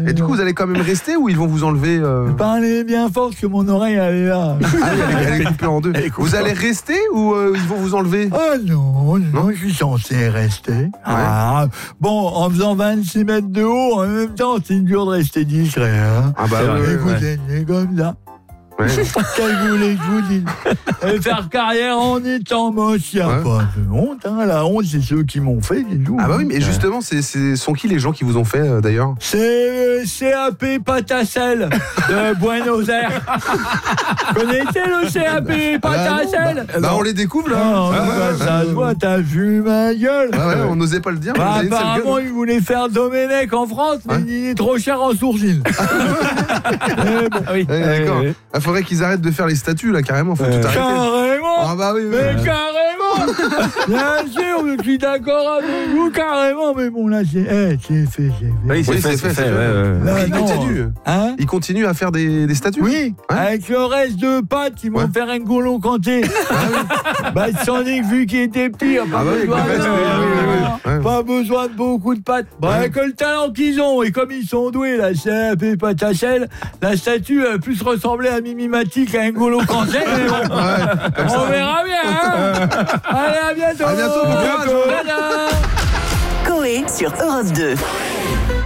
Et du coup, vous allez quand même rester ou ils vont vous enlever Parlez bien fort que mon oreille elle est là. Elle est coupée en deux. Vous allez rester ou ils vont vous enlever? Ah non, je suis censé rester. Ah, bon, en faisant 26 mètres de haut, en même temps, c'est dur de rester discret. Hein. Ah bah Écoutez, c'est comme ça. Ouais. Qu'est-ce que vous voulez que je vous dise? Et faire carrière en étant moche, il n'y a pas de honte. Hein. La honte, c'est ceux qui m'ont fait, c'est tout. Ah bah oui, mais justement, sont qui les gens qui vous ont fait d'ailleurs? C'est CAP Patacel de Buenos Aires. Connaissez le CAP Patacel? Bah on les découvre là. Ça se voit, t'as vu ma gueule. Ah ouais, on n'osait pas le dire. Mais apparemment, il voulait faire Domenech en France, mais il est trop cher en sourcine. D'accord. Il faudrait qu'ils arrêtent de faire les statues là, carrément. Faut tout arrêter. Carrément. Ah bah oui. Mais carrément. Bien sûr, je suis d'accord avec vous, carrément. Mais bon, là, c'est fait. Oui, c'est fait. Là, Il continue. Hein? Il continue à faire des statues. Oui, avec le reste de pâtes, ils vont faire un N'Golo Kanté. Bah, sans dire vu qu'il était pire. Pas besoin de beaucoup de pâtes. Bah, que le talent qu'ils ont, et comme ils sont doués, là, CAP Patachel, la statue a plus ressemblé à Mimimati qu'à N'Golo Kanté. On verra bien, hein. Allez, à bientôt. À bientôt, bon courage. Coé sur Europe 2.